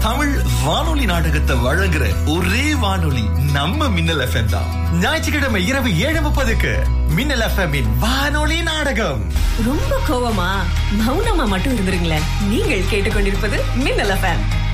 தமிழ் வானொலி நாடகத்தை வழங்குற ஒரே வானொலி நம்ம மின்னல் FM தான். ஞாயிற்றுக்கிழமை இரவு 7:30க்கு மின்னல் FM-இன் வானொலி நாடகம். ரொம்ப கோவமா மௌனமா மட்டும் இருந்துருங்களேன். நீங்கள் கேட்டுக்கொண்டிருப்பது மின்னல் FM.